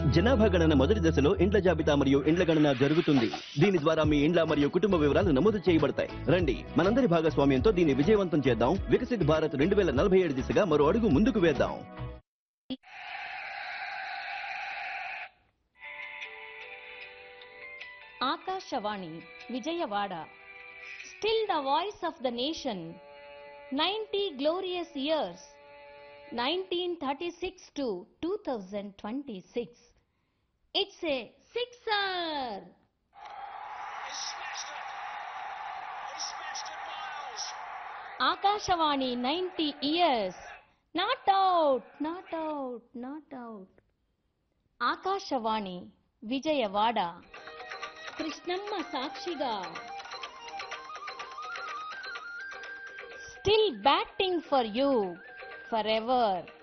జనాభా గణన మొదటి దశలో ఇండ్ల జాబితా మరియు ఇండ్ల గణన జరుగుతుంది. దీని ద్వారా మీ ఇండ్ల మరియు కుటుంబ వివరాలు నమోదు చేయబడతాయి. రండి, మనందరి భాగస్వామ్యంతో దీన్ని విజయవంతం చేద్దాం. వికసిత్ భారత్ 2047 దిశగా మరో అడుగు ముందుకు వేద్దాం. Akashvani Vijayawada. Still the voice of the nation. 90 glorious years. 1936 to 2026. It's a sixer. He smashed it, Miles. Akashawani 90 years. Not out, not out, not out. Akashawani Vijayawada. Krishnamma Sakshiga. Still batting for you forever.